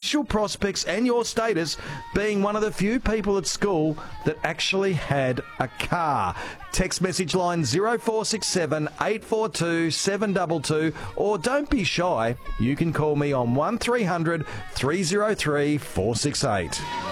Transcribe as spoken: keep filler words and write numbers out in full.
potential prospects and your status being one of the few people at school that actually had a car. Text message line zero four six seven, eight four two, seven two two, or don't be shy, you can call me on one three hundred, three oh three, four six eight.